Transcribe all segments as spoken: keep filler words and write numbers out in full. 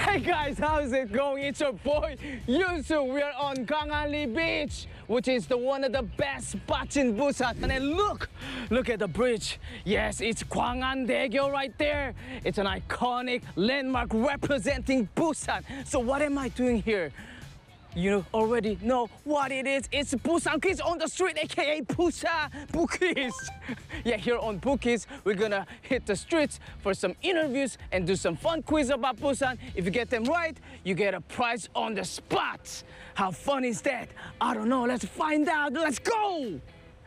Hey guys, how's it going? It's your boy Yusu. We are on Gwangalli Beach, which is the one of the best spots in Busan. And then look, look at the bridge. Yes, it's Gwangan-daegyo right there. It's an iconic landmark representing Busan. So what am I doing here? You already know what it is. It's Busan Quiz on the street, aka Busan Bookies. Yeah, here on Bookies, we're gonna hit the streets for some interviews and do some fun quiz about Busan. If you get them right, you get a prize on the spot. How fun is that? I don't know. Let's find out. Let's go.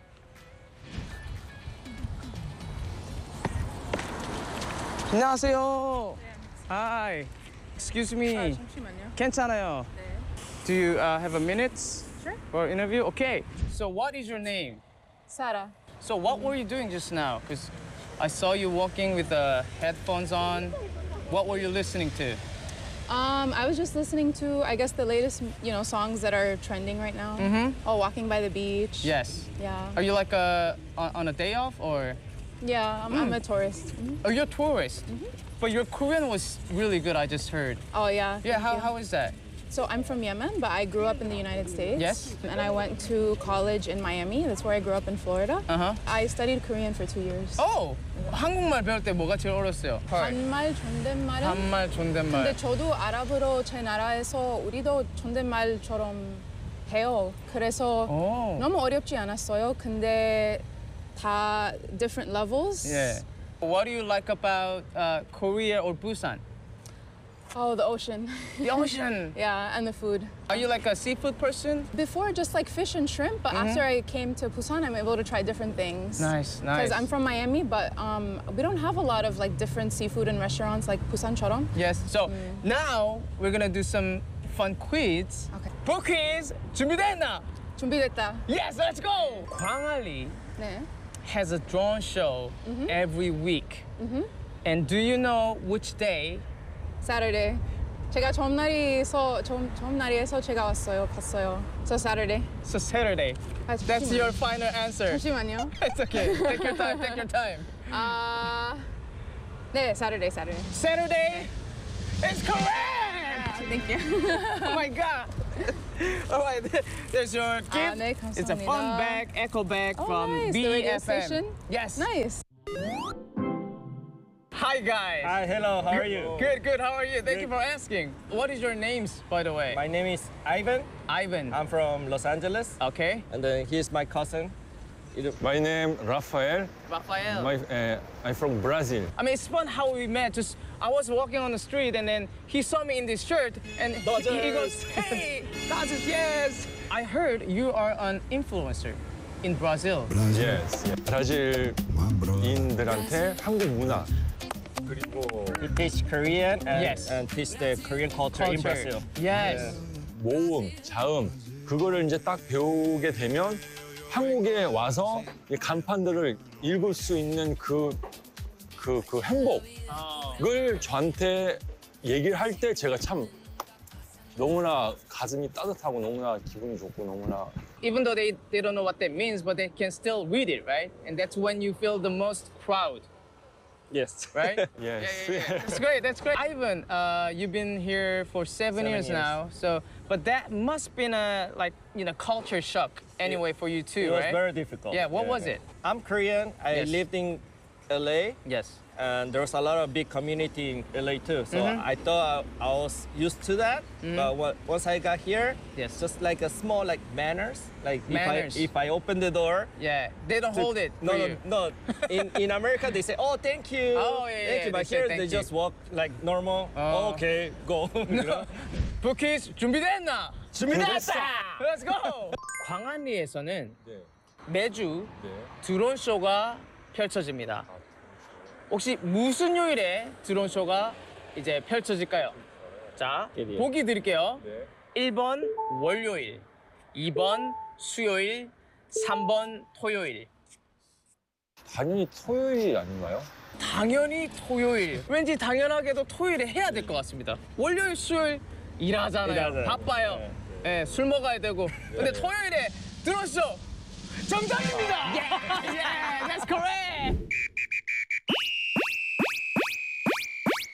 안녕하세요. Hi. Excuse me. 아, 잠시만요. 괜찮아요. 네. Do you uh, have a minute Sure. for interview? Okay. So what is your name? Sarah. So what were you doing just now? Because I saw you walking with the headphones on. What were you listening to? Um, I was just listening to, I guess, the latest, you know, songs that are trending right now. Mm-hmm. Oh, Walking by the Beach. Yes. Yeah. Are you like a, on, on a day off or? Yeah, I'm, I'm a tourist. Mhm. Oh, you're a tourist. But your Korean was really good, I just heard. Oh, yeah. Yeah, thank how, you. how is that? So I'm from Yemen, but I grew up in the United States. Yes. And I went to college in Miami. That's where I grew up in Florida. Uh-huh. I studied Korean for two years. Oh! 한국말 배울 때 뭐가 제일 어려웠어요? 반말, 존댓말은? 반말, 존댓말. 근데 저도 아랍어로 제 나라에서 우리도 존댓말처럼 해요. 그래서 오. 너무 어렵지 않았어요. 근데 다 different levels. Yeah. What do you like about uh, Korea or Busan? Oh, the ocean. The ocean. Yeah, and the food. Are you like a seafood person? Before, just like fish and shrimp, but after I came to Busan, I'm able to try different things. Nice, nice. Because I'm from Miami, but um, we don't have a lot of like different seafood and restaurants like Busan처럼. Yes. So now we're gonna do some fun quiz. Okay. Bookies 준비됐나? 준비됐다. Yes, let's go. Gwangalli 네. has a drone show every week. And do you know which day? Saturday. 제가 처음 날이서 처음, 처음 날이에서 제가 왔어요. 봤어요. So Saturday. So Saturday. 아, That's 잠시만요. your final answer. 잠시만요. It's okay. Take your time. Take your time. 아, 네, Saturday, Saturday. Saturday is correct. Thank you. Oh my God. All right, there's your gift. 아, 네, It's a fun 감사합니다. bag, echo bag Oh, from nice. The radio B F M. station? Yes. Nice. Hi guys. Hi, hello, how are you? Good, good. How are you? Thank you Good. for asking. What is your names, by the way? My name is Ivan. Ivan. I'm from Los Angeles. Okay. And then here's my cousin. My name Rafael. Rafael. My, uh, I'm from Brazil. I mean, it's fun how we met. Just I was walking on the street and then he saw me in this shirt and he, he Dodgers. goes, "Hey, Dodgers, yes." I heard you are an influencer in Brazil. Yes. 브라질인들한테 한국 문화 그리고 He teach Korean and, Yes. and teach the Korean culture, in Brazil. Yes. 모음, 자음 그거를 이제 딱 배우게 되면 한국에 와서 이 간판들을 읽을 수 있는 그, 그, 그 행복을 저한테 얘기를 할 때 제가 참 너무나 가슴이 따뜻하고 너무나 기분이 좋고 너무나 Even though they, they don't know what that means, but they can still read it, right? And that's when you feel the most proud, Yes. right? Yes. Yeah, yeah, yeah. That's great. That's great. Ivan, uh, you've been here for seven, Seven years, years. now. So, but that must been a like you know culture shock anyway for you too, It was right? very difficult. Yeah. What was it? I'm Korean. I Yes. lived in L A. Yes. And there was a lot of big community in L A too. So Mm-hmm. I thought I, I was used to that. But what, once I got here, Yes. just like a small like manners. Like Manners. if I if I open the door, Yeah. They don't to- hold it. No, for no, you. no. In in America, they say, "Oh, thank you." Oh, yeah, yeah, thank you. they But say here, thank they you. just walk like normal. Oh. Okay, go. you know? 부키즈 준비됐나? 준비됐다! Let's go. 광안리에서는 네. 매주 네. 드론 쇼가 펼쳐집니다. 혹시 무슨 요일에 드론 쇼가 이제 펼쳐질까요? 자, 일이요. 보기 드릴게요. 네. 일 번 월요일, 이 번 수요일, 삼 번 토요일. 당연히 토요일 아닌가요? 당연히 토요일. 왠지 당연하게도 토요일에 해야 될 것 같습니다. 월요일, 수요일 일하잖아요. 일하잖아요. 바빠요. 네, 예, 술 먹어야 되고. 근데 토요일에 들었어. 정답입니다. Yeah, yeah, that's correct.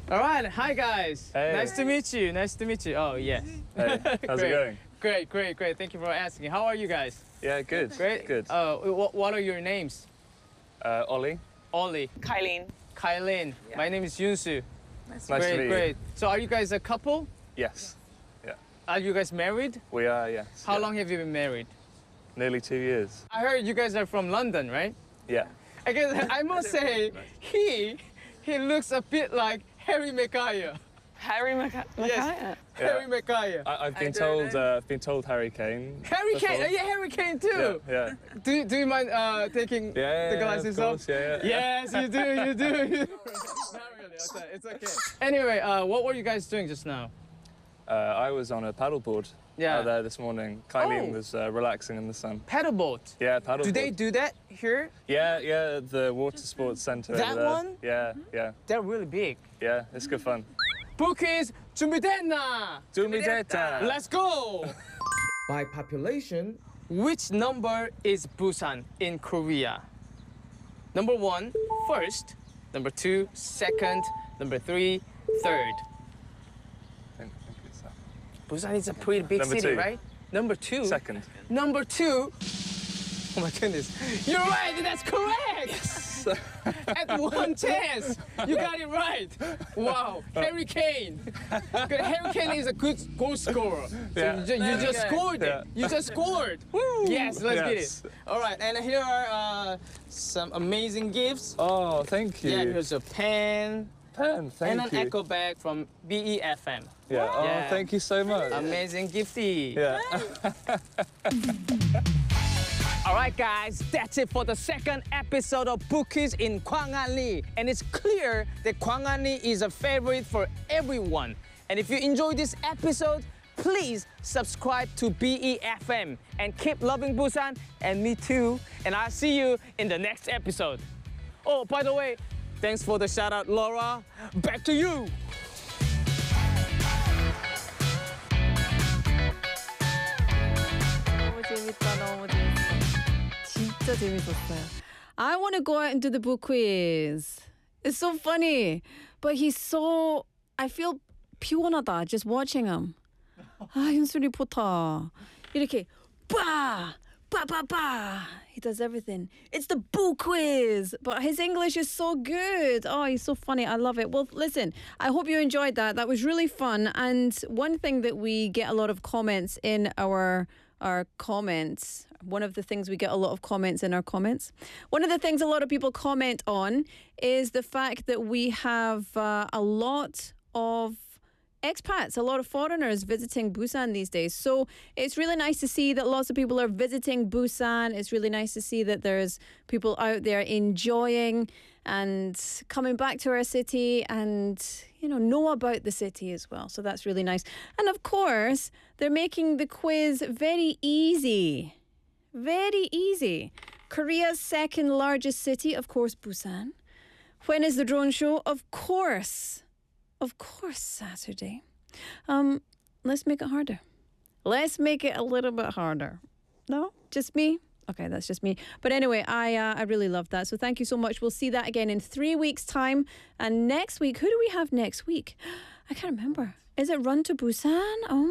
All right, hi guys. Hey. Nice to meet you. Nice to meet you. Oh yeah. Hey, how's Great. it going? Great, great, great. Thank you for asking. How are you guys? Yeah, good. Great. Good. Uh, what, what are your names? Uh, Ollie, Ollie, Kylene. Kylene. My name is Yunsu. nice great, to meet great. you. So are you guys a couple? Yes, Are you guys married? we are. Yes. How yeah. long have you been married? Nearly two years. I heard you guys are from London, right? Yeah. I guess I must say he he looks a bit like Harry Maguire. Harry Maca- Yes. Mackay. Harry Maguire. I, I've been I don't told. know. Uh, I've been told Harry Kane. Harry before. Kane. Yeah, Harry Kane too. Yeah. Yeah. Do, do you mind uh, taking Yeah, the yeah, glasses of off? course, yeah, yeah. Yes, you do, you do. You do. Not really. It's, a- it's okay. Anyway, uh, what were you guys doing just now? Uh, I was on a paddleboard Yeah. out there this morning. Kylene Oh. was uh, relaxing in the sun. Paddleboat. Yeah, paddleboard. Do they do that here? Yeah, yeah. The water sports centre. That over there. one? Yeah, yeah, They're really big. yeah. It's good fun. Bookies 준비됐나? 준비됐다. Let's go. By population, Which number is Busan in Korea? Number one, first. Number two, second. Number three, third. I think- I think it's that. Busan is a pretty big Number city, two. right? Number two. Second. Number two. Oh my goodness. You're right, that's correct. At one chance, you got it right. Wow, Harry Kane. Good, Harry Kane is a good goal scorer. So Yeah. you, ju- you just good. scored it. Yeah. You just scored. Woo. Yes, let's Yes. get it. All right, and here are uh, some amazing gifts. Oh, thank you. Yeah, here's a pen Pen, thank and an you. echo bag from B E F M. Yeah. Oh, Yeah. thank you so much. Amazing gifty. Yeah. All right, guys, that's it for the second episode of Bookies in Gwanghwaneoli. And it's clear that Gwanghwaneoli is a favorite for everyone. And if you enjoyed this episode, please subscribe to B E F M and keep loving Busan and me too. And I'll see you in the next episode. Oh, by the way, thanks for the shout out, Laura. Back to you. 너무 재밌다, 너무 재밌어. 진짜 재밌었어요. I want to go out and do the book quiz. It's so funny. But he's so, I feel 피곤하다 just watching him. 아, 윤수 리포터. 이렇게 빠! 빠빠빠! He does everything. It's the book quiz. But his English is so good. Oh, he's so funny. I love it. Well, listen, I hope you enjoyed that. That was really fun. And one thing that we get a lot of comments in our our comments, one of the things we get a lot of comments in our comments, one of the things a lot of people comment on is the fact that we have uh, a lot of expats, a lot of foreigners visiting Busan these days. So it's really nice to see that lots of people are visiting Busan. It's really nice to see that there's people out there enjoying and coming back to our city and, you know, know about the city as well. So that's really nice. And of course, they're making the quiz very easy. Very easy. Korea's second largest city, of course, Busan. When is the drone show? Of course. Of course, Saturday. Um, let's make it harder. Let's make it a little bit harder. No? Just me? Okay, that's just me. But anyway, I uh, I really love that. So thank you so much. We'll see that again in three weeks' time. And next week, who do we have next week? I can't remember. Is it Run to Busan?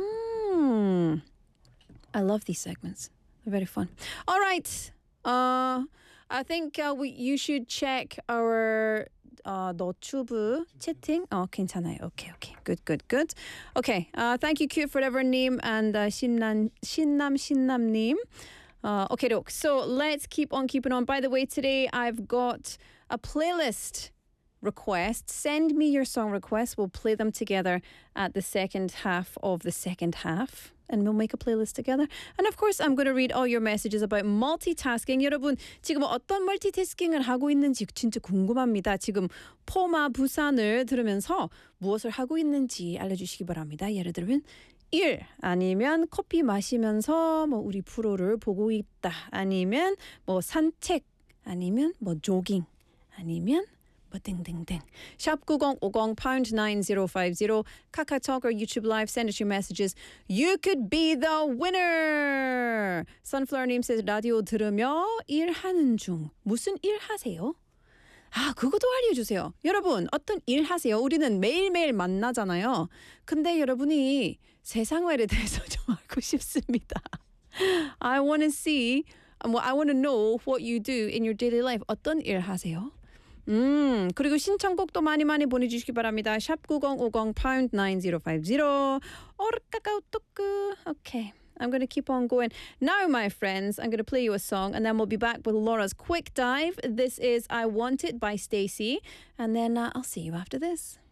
Oh, I love these segments. They're very fun. All right. Uh, I think uh, we you should check our uh, 너튜브 채팅. Oh, 괜찮아요. Okay, okay. Good, good, good. Okay. Uh, thank you, Cute Forever Nim and uh, 신남 신남 신남 님. Uh, okay, doke. So let's keep on keeping on. By the way, today I've got a playlist request. Send me your song requests. We'll play them together at the second half of the second half. And we'll make a playlist together. And of course, I'm going to read all your messages about multitasking. 여러분, 지금 어떤 멀티태스킹을 하고 있는지 진짜 궁금합니다. 지금 포마 부산을 들으면서 무엇을 하고 있는지 알려주시기 바랍니다. 예를 들면 일 아니면 커피 마시면서 뭐 우리 프로를 보고 있다. 아니면 뭐 산책 아니면 뭐 조깅 아니면 뭐 등등등. 샵 구공오공 pound nine zero five zero 카카오톡 or YouTube Live. Send us your messages. You could be the winner. Sunflower님 says 라디오 들으며 일하는 중. 무슨 일 하세요? 아, 그것도 알려주세요. 여러분, 어떤 일 하세요? 우리는 매일매일 만나잖아요. 근데 여러분이 세상화에 대해서 좀 알고 싶습니다. I want to see, I want to know what you do in your daily life. 어떤 일 하세요? 음, 그리고 신청곡도 많이 많이 보내주시기 바랍니다. 샵 구공오공 pound 구공오공. 오르까까우뚜꾸. Okay. I'm going to keep on going. Now, my friends, I'm going to play you a song and then we'll be back with Laura's Quick Dive. This is I Want It by Stacey. And then uh, I'll see you after this.